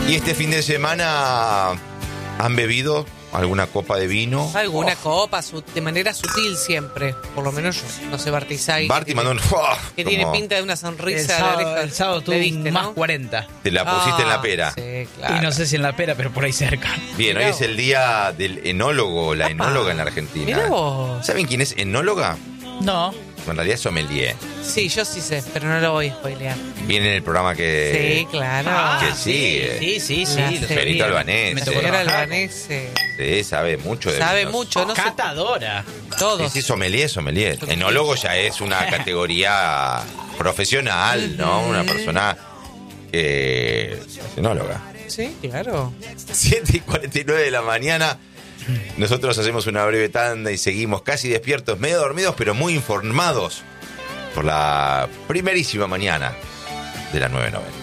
¿Y este fin de semana han bebido alguna copa de vino? Alguna copa, de manera sutil siempre. Por lo menos yo. No sé, Bartizay. Barty mandó un... Que tiene pinta de una sonrisa. El sábado tuvo más 40. Te la pusiste en la pera. Sí, claro. Y no sé si en la pera, pero por ahí cerca. Bien, hoy es el día del enólogo, la enóloga en la Argentina. Mirá vos. ¿Saben quién es enóloga? No. En realidad es sommelier. Sí, yo sí sé, pero no lo voy a spoilear. Viene en el programa que... Sí, claro. Que sigue. Sí. Perito Albanés. Me tocó Señora trabajar. Albanés. Sí, sabe mucho de Sabe vinos. mucho, no sé. Catadora. Todos. Sí, sommelier. Enólogo ya es una categoría profesional, ¿no? Una persona que es enóloga. Sí, claro. 7:49 de la mañana. Nosotros hacemos una breve tanda y seguimos casi despiertos, medio dormidos, pero muy informados por la primerísima mañana de la 990.